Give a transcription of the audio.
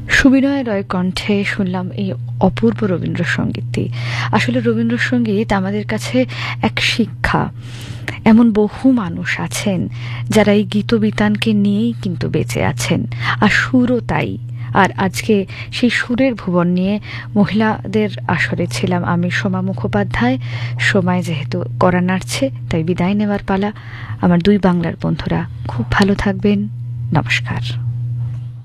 সুবিনয় রয় কণ্ঠে শুনলাম এই অপূর্ব রবীন্দ্রসঙ্গীতটি। আসলে রবীন্দ্রসঙ্গীত আমাদের কাছে এক শিক্ষা। এমন বহু মানুষ আছেন যারা এই গীতবিতানকে নিয়েই কিন্তু বেঁচে আছেন, আর সুরও তাই। আর আজকে সেই সুরের ভুবন নিয়ে মহিলাদের আসরে ছিলাম আমি, সোমা মুখোপাধ্যায়। সময় যেহেতু করা নাড়ছে, তাই বিদায় নেওয়ার পালা। আমার দুই বাংলার বন্ধুরা খুব ভালো থাকবেন। নমস্কার।